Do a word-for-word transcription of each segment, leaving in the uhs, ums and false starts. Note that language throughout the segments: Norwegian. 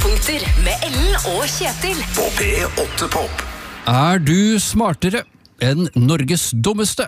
Holdepunkter med Ellen og Kjetil På P åtte Pop. Er du smartere enn Norges dummeste?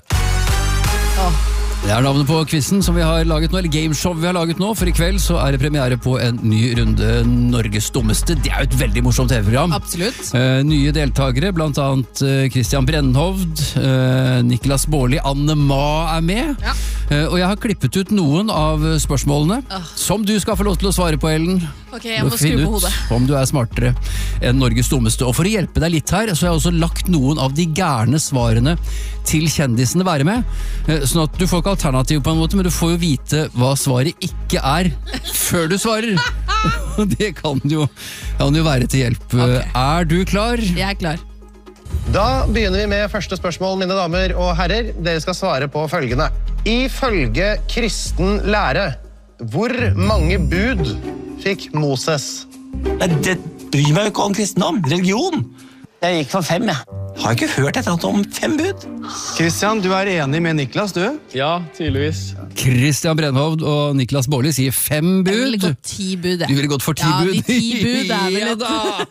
Åh. Det er navnet på quizen som vi har laget nå, eller gameshow vi har laget nå, for i kveld så er det premiere på en ny runde Norges dummeste. Det er jo et veldig morsomt T V-program. Absolutt. Eh, nye deltagere, blant annet eh, Christian Brennhovd, eh, Niklas Baarli, Anne Ma er med. Ja. Eh, og jeg har klippet ut noen av spørsmålene, Åh. som du skal få lov til å svare på, Ellen. Ok, jeg Du må skru finne på ut hodet. om du er smartere enn Norges dummeste. Og for å hjelpe deg litt her, så har jeg også lagt noen av de gærne svarene til kjendisene være med. Eh, Sånn at du får ikke alternativ på en måte, men du får jo vite hva svaret ikke er før du svarer. Og det kan jo, kan jo være til hjelp. Ok. Er du klar? Jeg er klar. Da begynner vi med første spørsmål, mine damer og herrer. Dere skal svare på følgende. Ifølge kristen lære, hvor mange bud fikk Moses? Nei, det bryr meg jo ikke om kristendom, religion. Jeg gikk for fem, jeg. Har ikke hørt et eller annet om fem bud. Kristian, du er enig med Niklas, du? Ja, tydeligvis. Christian Brennhovd og Niklas Baarli sier fem Jeg ville bud. gått ti bud, jeg. Du ville gått for ti Ja, bud? de ti bud er vel Ja et-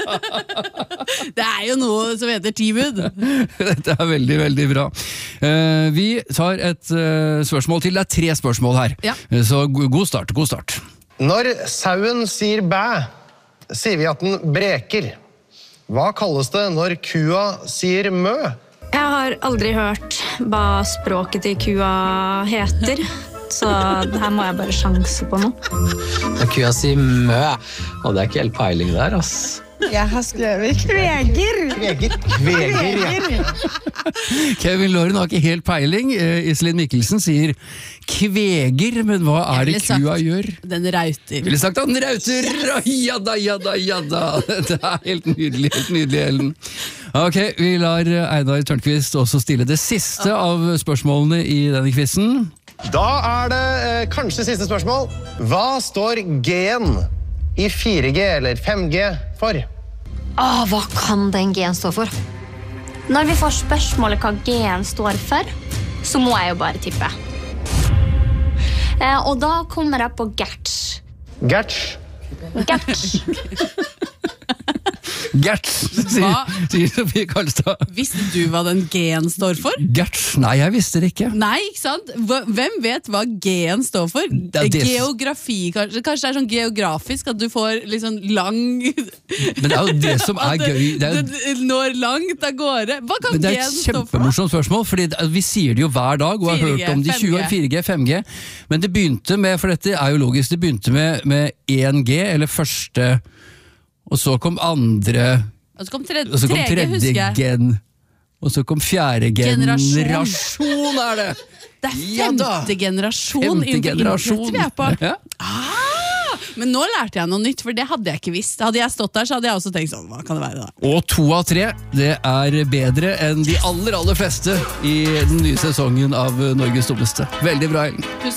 da! Det er jo noe som heter ti bud. Dette er veldig, veldig bra. Eh, vi tar et eh, spørsmål til. Det er tre spørsmål her. Ja. Eh, Så go- god start, god start. Når sauen sier bæ, sier vi at den breker. Hva kalles det når kua sier mø? Jeg har aldri hørt hva språket til kua heter, så her må jeg bare sjanse på noe. Kua sier mø, og det er ikke helt peiling der, ass. Jeg har skrevet kveger. Kveger. Kveger, ja. Kevin Lauren har ikke helt peiling. Eh, Iselin Mikkelsen sier kveger, men hva er det Jeg ville kua sagt gjør? Den rauter. Ville sagt at den rauter! Ja da, ja da, ja da! Det er helt nydelig, helt nydelig, Ellen. Ok, vi lar Einar Tørnquist også stille det siste av spørsmålene i denne quizen. Da er det eh, kanskje siste spørsmål. Hva står G-en i fire G eller fem G for? Åh, hva kan den G-en stå for? Når vi får spørsmålet hva G-en står for, så må jeg jo bare tippe. Eh, og da kommer jeg på Gerts. Gerts. Gerts. Gerts, sier, Hva? sier Sofie Karlstad. Visste du hva den G-en står for? Gerts? Nei, jeg visste det ikke. Nei, ikke sant? Hva- Hvem vet hva G-en står for? er det- Geografi, kanskje? Kanskje det er sånn geografisk at du får litt sånn lang... Men det er jo det som er At det- gøy. Det er, jo- det når langt av gårde. Hva kan men det er G-en et stå for? kjempemorsomt spørsmål, fordi det- vi sier det jo hver dag, og har fire G, hørt om de fem G. tjue, fire G, fem G. Men det begynte med, for dette er jo logisk, det begynte med, med én G, eller første, og så kom andre, Og så kom tredje, og så kom tredje, tredje husker jeg. gen, og så kom fjerde Generasjon. generasjon er det! Det er Ja da. femte generasjon Femte innenfor generasjon. internett vi er på. Ja. Ah, men nå lærte jeg noe nytt, for det hadde jeg ikke visst. Hadde jeg stått der, så hadde jeg også tenkt sånn, hva kan det være da? Og to av tre, det er bedre enn de aller, aller fleste i den nye sesongen av Norges dummeste. Veldig bra, Ellen.